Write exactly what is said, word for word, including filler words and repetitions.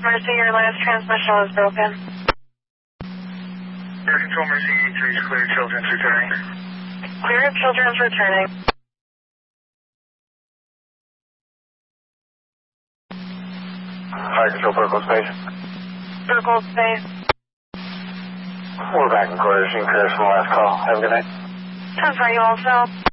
Mercy, your last transmission was broken. Air Control Mercy eight three is clear, children's returning. Clear, children's returning. Fire Control, Burkle Space. Circle space. We're back in quarters, you can clear us from the last call. Have a good night. ten for you also.